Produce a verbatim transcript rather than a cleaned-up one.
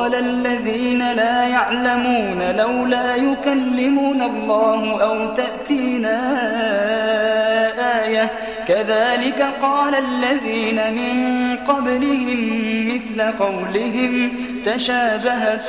وقال الذين لا يعلمون لولا يكلمنا الله أو تأتينا آية كذلك قال الذين من قبلهم مثل قولهم تشابهت